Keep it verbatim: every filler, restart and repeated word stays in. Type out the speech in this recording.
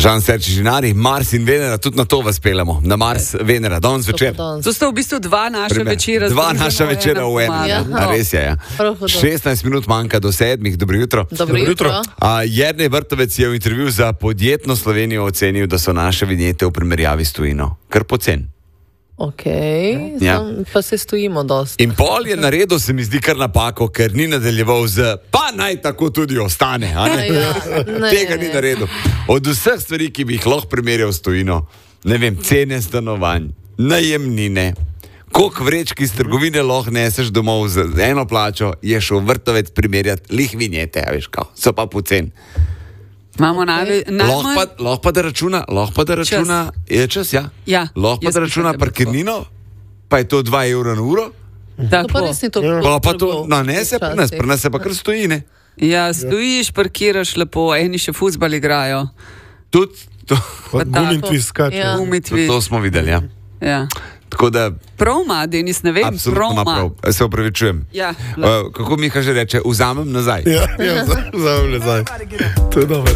Žan Serči Žinari, Mars in Venera, tudi na to vas peljamo. Na Mars, Venera, danes večer. To sta v bistvu dva naša Primer. večera. Dva naša večera v enem. Ja. A res je, ja. šestnajst minut manjka do sedmih. Dobro jutro. Dobro jutro. A, Jernej Vrtovec je v intervju za Podjetno Slovenijo ocenil, da so naše vinjete v primerjavi s tujino kar pocen. Ok, Ja. sam, pa se stojimo dosti. In pol je naredil, se mi zdi, kar napako, ker ni nadaljeval z pa naj tako tudi ostane. a ne? Ja, ne. Tega ni naredil. Od vseh stvari, ki bi jih lahko primerjal s tujino, ne vem, cene stanovanj, najemnine, koliko vrečk iz trgovine lahko neseš domov z eno plačo, je šel Vrtovec primerjati lih vinjete, a veš kao, so pa pocen. Imamo najve, Lahko najmanj... pa, lahko pa da računa, lahko pa da računa, je čas, ja. Ja, Lahko pa jaz da računa mislim, da bo parkirnino, pa je to dva evra na uro, To pa Tako. res ni to. pa, pa to, no ne se pri nas, pri nas se pa kar stoji, ne. Ja, stojiš, parkiraš lepo, eni še fuzbal igrajo. Tudi to, Pa Gumitvi skačejo. Ja. tudi Umitvi. to smo videli, ja. Ja. Tako da, Prav ima, Denis, ne vem, absolutno ima prav ima. prav. Se opravičujem. Ja, Uh, kako Miha že reče, vzamem nazaj. Ja, ja, vzamem nazaj. To je dobro.